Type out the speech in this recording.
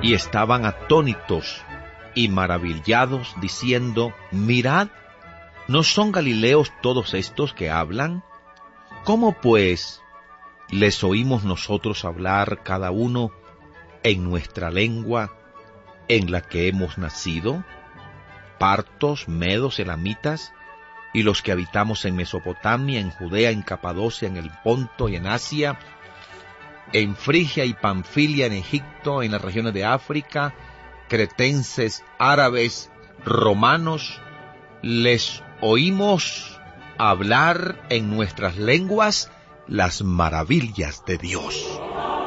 y estaban atónitos y maravillados, diciendo: Mirad, ¿no son galileos todos estos que hablan? ¿Cómo pues les oímos nosotros hablar cada uno en nuestra lengua en la que hemos nacido? Partos, medos, elamitas, y los que habitamos en Mesopotamia, en Judea, en Capadocia, en el Ponto y en Asia, en Frigia y Panfilia, en Egipto, en las regiones de África, cretenses, árabes, romanos, les oímos hablar en nuestras lenguas las maravillas de Dios.